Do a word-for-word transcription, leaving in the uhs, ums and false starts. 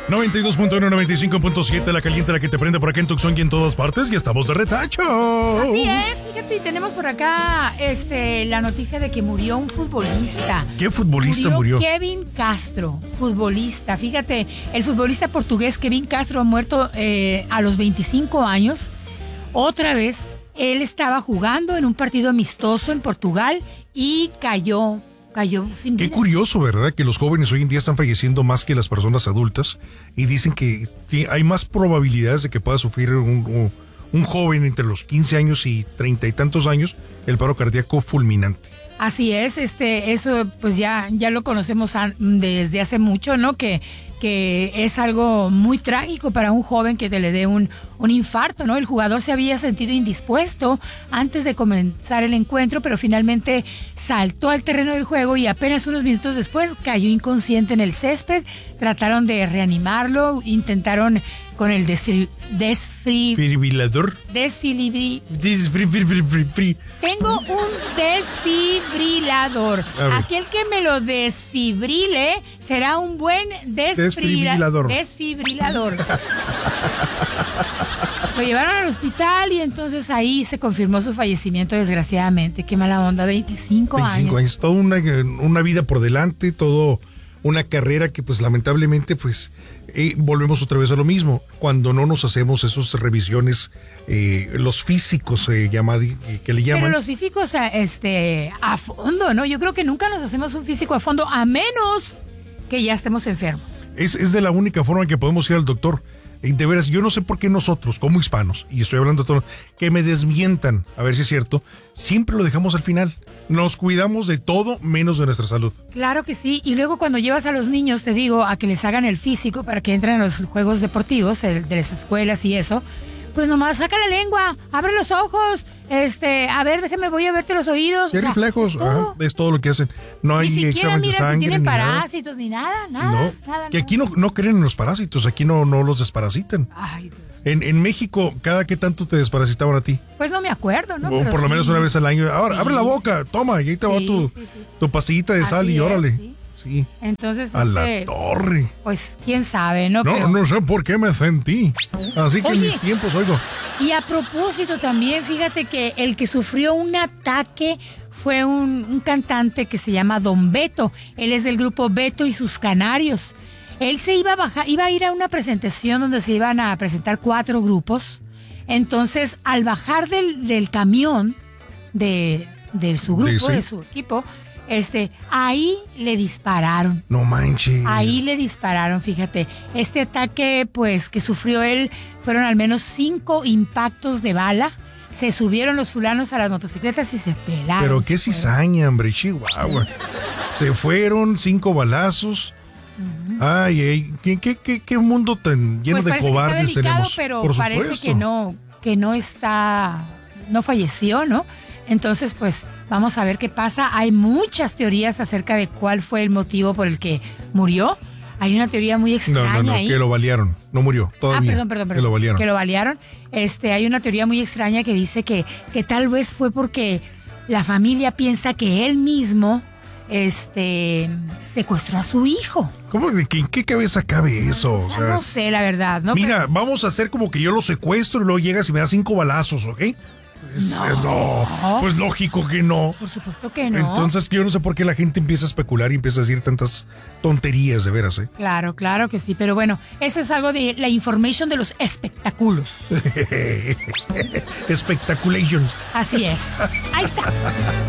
noventa y dos punto uno, noventa y cinco punto siete, la caliente, la que te prende por acá en Tucson y en todas partes. Y estamos de retacho. Así es, fíjate, tenemos por acá este, la noticia de que murió un futbolista. ¿Qué futbolista murió? Murió Kevin Castro, futbolista. Fíjate, el futbolista portugués Kevin Castro ha muerto eh, a los veinticinco años. Otra vez, él estaba jugando en un partido amistoso en Portugal y cayó. Cayó sin Qué vida. curioso, ¿verdad? Que los jóvenes hoy en día están falleciendo más que las personas adultas y dicen que hay más probabilidades de que pueda sufrir un, un, un joven entre los quince años y treinta y tantos años el paro cardíaco fulminante. Así es, este, eso pues ya, ya lo conocemos a, desde hace mucho, ¿no? Que, que es algo muy trágico para un joven que te le dé un, un infarto, ¿no? El jugador se había sentido indispuesto antes de comenzar el encuentro, pero finalmente saltó al terreno del juego y apenas unos minutos después cayó inconsciente en el césped. Trataron de reanimarlo, intentaron con el desfri... desfri ¿Fibrilador? desfilibri... Desfri... Tengo un desfibrilador. Aquel que me lo desfibrile será un buen desfibrilador. Desfibrilador. Lo llevaron al hospital y entonces ahí se confirmó su fallecimiento, desgraciadamente. Qué mala onda, veinticinco años. veinticinco años, toda una, una vida por delante, todo una carrera que pues lamentablemente pues eh, volvemos otra vez a lo mismo. Cuando no nos hacemos esas revisiones, eh, los físicos eh, llamad, eh, que le llaman. Pero los físicos a, este, a fondo, ¿no? Yo creo que nunca nos hacemos un físico a fondo, a menos que ya estemos enfermos. Es, es de la única forma en que podemos ir al doctor. Y de veras, yo no sé por qué nosotros, como hispanos, y estoy hablando de todo, que me desmientan, a ver si es cierto, siempre lo dejamos al final. Nos cuidamos de todo menos de nuestra salud. Claro que sí, y luego cuando llevas a los niños, te digo, a que les hagan el físico para que entren a los juegos deportivos el, de las escuelas y eso, pues nomás saca la lengua, abre los ojos, este, a ver, déjame, voy a verte los oídos. Sí, o sea, reflejos, es todo. ajá, es todo lo que hacen. No hay ni siquiera examen de mira sangre, si tienen ni parásitos, ni nada, nada, nada. nada. No, nada que aquí no, no creen en los parásitos, aquí no, no los desparasitan. Ay, Dios. En, en México, ¿cada qué tanto te desparasitaban a ti? Pues no me acuerdo, ¿no? O Pero por lo sí. menos una vez al año. Ahora, Sí, abre la boca, sí. toma, y ahí te va Sí, tu, sí, sí. tu pastillita de Así sal y es, órale. sí. Sí. Entonces, A la este, torre. pues quién sabe, ¿no? No, Pero- no sé por qué me sentí. Así que en Oye. mis tiempos, oigo. Y a propósito también, fíjate que el que sufrió un ataque fue un, un cantante que se llama Don Beto. Él es del grupo Beto y sus Canarios. Él se iba a bajar, iba a ir a una presentación donde se iban a presentar cuatro grupos. Entonces, al bajar del, del camión de, de su grupo, Dice. de su equipo, este, ahí le dispararon. No manches. Ahí le dispararon, fíjate. Este ataque, pues, que sufrió él, fueron al menos cinco impactos de bala. Se subieron los fulanos a las motocicletas y se pelaron. Pero qué se fueron. cizaña, hombre, Chihuahua. Se fueron cinco balazos. Ay, ay, ¿qué, qué, qué, qué mundo tan lleno Pues de parece que cobardes está delicado, tenemos. pero Por parece supuesto. que no, que no está, no falleció, ¿no? Entonces, pues, vamos a ver qué pasa. Hay muchas teorías acerca de cuál fue el motivo por el que murió. Hay una teoría muy No, extraña no, no, ahí. que lo balearon. No murió, todavía. Ah, perdón, perdón, perdón. Que lo balearon. Que lo balearon. Este, hay una teoría muy extraña que dice que, que tal vez fue porque la familia piensa que él mismo, este, secuestró a su hijo. ¿Cómo? ¿En qué, en qué cabeza cabe eso? O O sea, sea, no sé, la verdad, ¿no? mira, Pero- vamos a hacer como que yo lo secuestro y luego llegas y me das cinco balazos, ¿ok? Es- No. es- no, pues lógico que no. por supuesto que no. Entonces yo no sé por qué la gente empieza a especular y empieza a decir tantas tonterías, de veras, ¿eh? Claro, claro que sí, pero bueno, eso es algo de la information de los espectáculos. Spectaculations. Así es. Ahí está.